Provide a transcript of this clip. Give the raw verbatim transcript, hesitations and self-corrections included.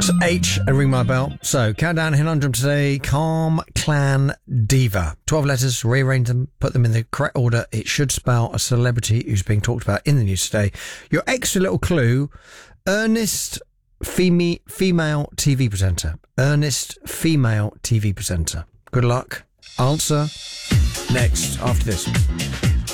H and Ring My Bell. So, countdown, hit one hundred today. Calm Clan Diva. twelve letters, rearrange them, put them in the correct order. It should spell a celebrity who's being talked about in the news today. Your extra little clue, earnest femi- female T V presenter. Earnest female T V presenter. Good luck. Answer next after this.